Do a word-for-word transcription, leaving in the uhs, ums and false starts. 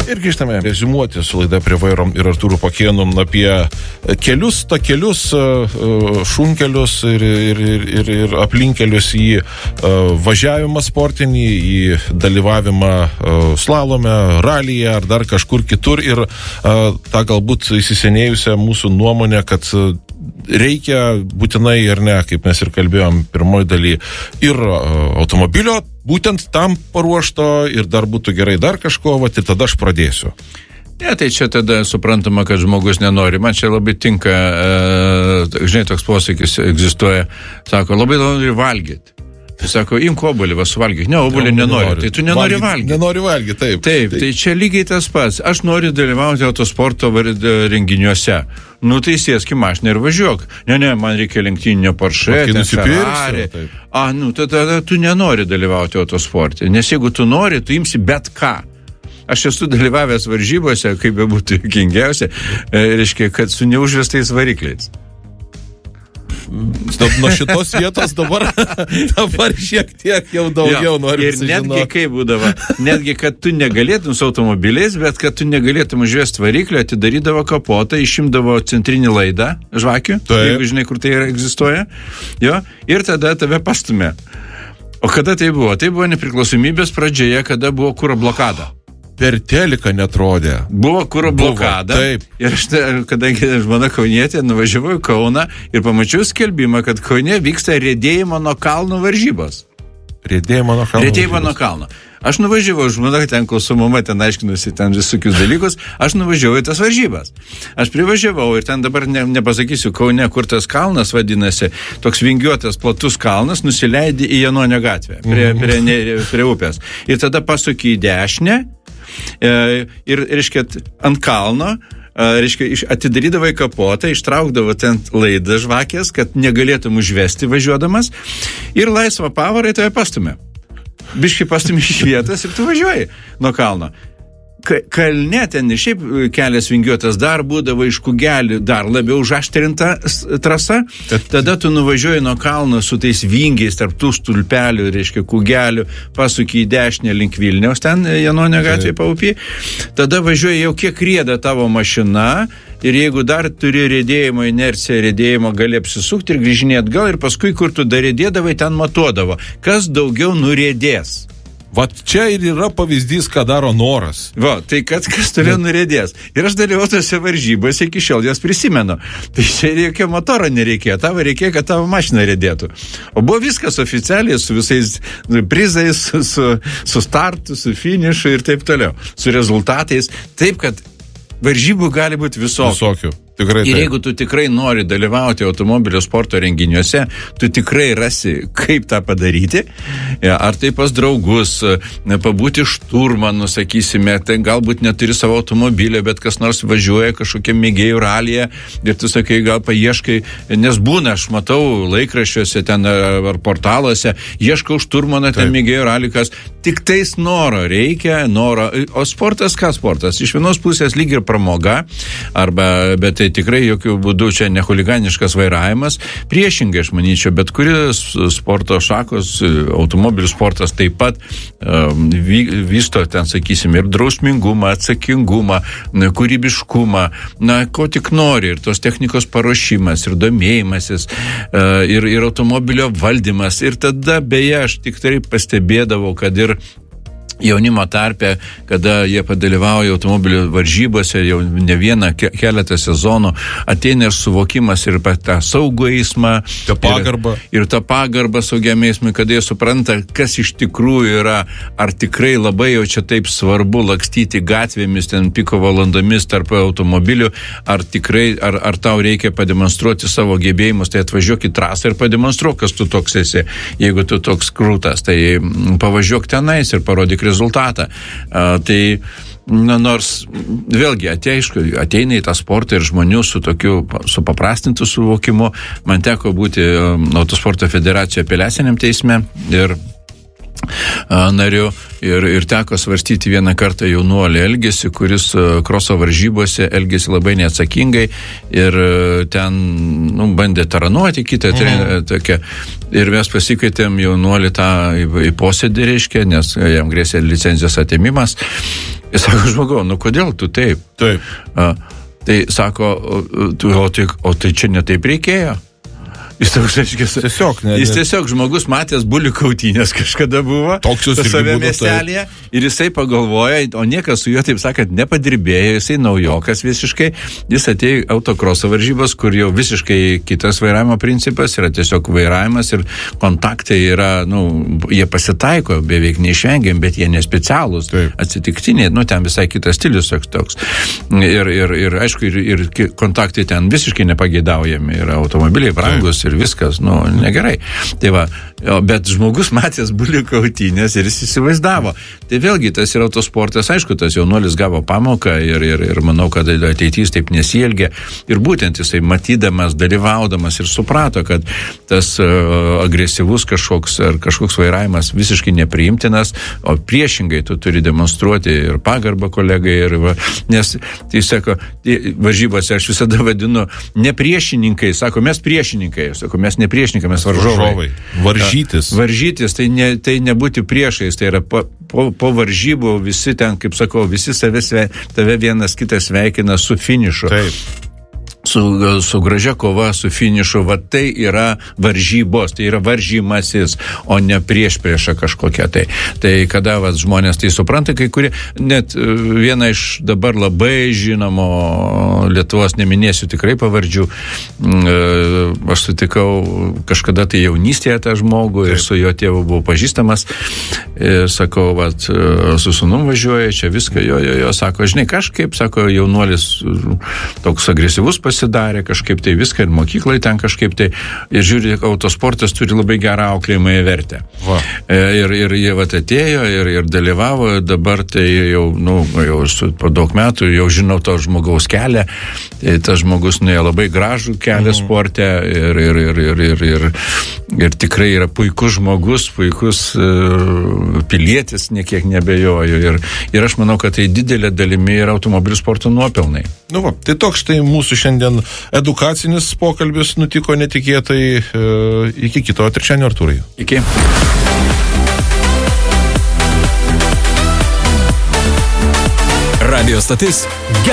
Ir grįžtame reziumuoti su laida Prie vairo ir Artūru Pakėnu apie kelius, takelius, šunkelius ir, ir, ir, ir aplinkelius į važiavimą sportinį, į dalyvavimą slalome, ralyje ar dar kažkur kitur. Ir tą galbūt įsisenėjusią mūsų nuomonę, kad reikia būtinai ir ne, kaip mes ir kalbėjom pirmoji daly, ir automobilio būtent tam paruošto ir dar būtų gerai dar kažko, va, tai tada aš pradėsiu. Ne, tai čia tada suprantama, kad žmogus nenori. Man čia labai tinka, e, žinai, toks posakis egzistuoja, sako, labai nori valgyti. Tai sako, imk obuolį, va suvalgyk. Ne, obuolį nenori. nenori. Tai tu nenori valgyti. Valgyt. Nenori valgyti, taip. Taip, tai čia lygiai tas pats. Aš noriu dalyvauti autosporto renginiuose. Nu, tai sėskim mašiną ir važiuok. Ne, ne, man reikia lenktyninio Porsche, ten Ferrari. A, nu, tada tu nenori dalyvauti autosporte. Nes jeigu tu nori, tu imsi bet ką. Aš esu dalyvavęs varžybose, kaip be būtų juokingiausia, reiškia, kad su neužvestais varikliais. Nuo šitos vietos dabar, dabar šiek tiek jau daugiau noriu ir sužinoti. Netgi kaip būdavo, netgi kad tu negalėtum su automobiliais, bet kad tu negalėtum užvesti variklio, atidarydavo kapotą, išimdavo centrinį laidą žvakių, jeigu žinai, kur tai egzistuoja, jo, ir tada tave pastumė. O kada tai buvo? Tai buvo nepriklausomybės pradžioje, kada buvo kuro blokada. Per teliką netrodė. Buvo kuro blokada. Taip. Ir aš, kadangi žmona kaunietė, nuvažiavau į Kauną ir pamačiau skelbimą, kad Kaune vyksta riedėjimo nuo kalno varžybos. Riedėjimo nuo kalno. Riedėjimo nuo kalno. Aš nuvažiavau, žmona, ten, kol su mama ten aiškinusi ten visokius dalykus, aš nuvažiavau į tas varžybas. Aš privažiavau ir ten dabar ne, nepasakysiu Kaune, kur tas kalnas vadinasi, toks vingiuotas platus kalnas, nusileidi į Janonio gatvę, prie, prie, ne, prie upės. Ir tada pasuki į dešinę, ir, reiškia, ant kalno, reiškia, atidarydavai kapotą, ištraukdavo ten laidą žvakės, kad negalėtum užvesti važiuodamas, ir laisvą pavarą tave pastumė. Biškai pastumė iš vietos ir tu važiuoji nuo kalno. Kalne ten ir šiaip kelias vingiuotas, dar būdavo iš kugelių, dar labiau užaštrinta trasa, tada tu nuvažiuoji nuo kalno su tais vingiais tarp tų stulpelių, reiškia kugelių, pasuki į dešinę link Vilniaus, ten Janonio gatvėje paupį, tada važiuoji jau kiek rieda tavo mašina, ir jeigu dar turi riedėjimo inerciją, riedėjimo gali apsisukti ir grįžinėti atgal, ir paskui, kur tu dar riedėdavai, ten matuodavo, kas daugiau nuriedės. Vat čia ir yra pavyzdys, ką daro noras. Va, tai kad kas tave nuriedės. Ir aš dalyvau tose varžybose, iki šiol jas prisimenu. Tai čia jokio motoro nereikėjo, tavo reikėjo, kad tavo mašina riedėtų. O buvo viskas oficialiai, su visais prizais, su, su startu, su finišu ir taip toliau. Su rezultatais. Taip, kad varžybų gali būti visokių. Visokių. Tikrai, ir jeigu tu tikrai nori dalyvauti automobilio sporto renginiuose, tu tikrai rasi, kaip tą padaryti. Ar tai pas draugus, pabūti šturmanu, sakysime, tai galbūt neturi savo automobilio, bet kas nors važiuoja kažkokia mėgėjų ralyje ir tu sakai, gal paieškai, nes būna, aš matau laikraščiuose ten ar portaluose, ieškau šturmano ten mėgėjų ralykas, tik tais noro reikia, noro. O sportas, ką sportas? Iš vienos pusės lyg ir pramoga, arba, bet tai tikrai jokių būdų čia ne chuliganiškas vairavimas. Priešingai, aš manyčiau, bet kuris sporto šakos, automobilių sportas taip pat um, vysto ten, sakysim, ir drausmingumą, atsakingumą, kūrybiškumą, na, ko tik nori, ir tos technikos paruošimas, ir domėjimasis, uh, ir, ir automobilio valdymas. Ir tada, beje, aš tik taip pastebėdavau, kad ir jaunimo tarpe, kada jie padalyvauja automobilių varžybose jau ne vieną, ke- keletą sezonų, ateina ir suvokimas ir tą saugų eismą, tą pagarbą. Ir, ir tą pagarbą saugiam eismui, kada jie supranta, kas iš tikrųjų yra, ar tikrai labai jau čia taip svarbu lakstyti gatvėmis, ten piko valandomis tarp automobilių, ar tikrai, ar, ar tau reikia pademonstruoti savo gebėjimus, tai atvažiuok į trasą ir pademonstruok, kas tu toks esi, jeigu tu toks krūtas, tai pavažiuok tenais ir parodyk rezultatą. A, tai na, nors vėlgi ateišku, ateina į tą sportą ir žmonių su tokiu supaprastintu suvokimu. Man teko būti Autosporto federacijoje apeliaciniam teisme ir nariu ir, ir teko svarstyti vieną kartą jaunuolį elgesį, kuris kroso varžybose elgėsi labai neatsakingai ir ten nu, bandė taranuoti kitą trenerį. Tokia. Ir mes pasikvietėm jaunuolį tą į, į posėdį, reiškia, nes jam grėsė licenzijos atėmimas. Jis sako, žmogau, nu kodėl tu taip? Taip. A, tai sako, o, o, tai, o tai čia netaip reikėjo. Jis, toks, reiškia, tiesiog, ne, jis ne. tiesiog žmogus matęs bulių kautynės kažkada buvo toks jūs save miestelėje ir jisai pagalvoja, o niekas su juo, taip sakant, nepadirbėjo, jisai naujokas visiškai, jis atėjo autokroso varžybos, kur jau visiškai kitas vairavimo principas yra tiesiog vairavimas ir kontaktai yra, nu, jie pasitaiko beveik neišvengiam, bet jie nespecialūs, atsitiktiniai, nu, ten visai kitas stilius toks toks. Ir, ir, ir aišku, ir, ir kontaktai ten visiškai nepageidaujami, yra automobiliai brangus ir viskas, nu, negerai. Tai va, bet žmogus matęs bulių kautynės ir jis įsivaizdavo. Tai vėlgi, tas yra autosportas, aišku, tas jaunuolis gavo pamoką ir, ir, ir manau, kad ateitys taip nesielgia. Ir būtent jisai matydamas, dalyvaudamas ir suprato, kad tas uh, agresyvus kažkoks ar kažkoks vairavimas visiškai nepriimtinas, o priešingai tu turi demonstruoti ir pagarbą kolegai. Ir, va, nes, tai sako, tai varžybose aš visada vadinu ne priešininkai, sako, mes priešininkai. Sako, mes ne priešininkai, mes varžovai. Varžytis. Varžytis, tai, ne, tai nebūti priešais, tai yra po, po, po varžybų visi ten, kaip sakau, visi save, tave vienas kitas sveikina su finišu. Taip. Su, su gražia kova, su finišu, va tai yra varžybos, tai yra varžymasis, o ne prieš priešą kažkokia. Tai, tai kada va, žmonės tai supranta, kai kurie, net viena iš dabar labai žinomo Lietuvos, neminėsiu tikrai pavardžių, aš sutikau kažkada tai jaunystėje tą žmogų ir su jo tėvu buvau pažįstamas. Ir sakau, va, su sūnum važiuoja, čia viską, jo, jo, jo, sako, žinai, kažkaip, sako, jaunuolis toks agresyvus pasidarė, kažkaip tai viską ir mokyklai ten kažkaip tai, ir žiūri, autosportas turi labai gerą auklėjimąją vertę. Va. Ir, ir jie vat atėjo ir, ir dalyvavo, dabar tai jau, nu, jau su, po daug metų jau žinau to žmogaus kelią, tai tas žmogus nuėjo labai gražų kelią mm. sporte ir, ir, ir, ir, ir, ir, ir tikrai yra puikus žmogus, puikus uh, pilietis, niekiek nebejoju. Ir, ir aš manau, kad tai didelė dalimi yra automobilių sporto nuopelnai. Nu va, tai toks štai mūsų šiandien edukacinis pokalbis nutiko netikėtai. E, iki kito trečiadienio, Artūrai. Iki. Radio stotis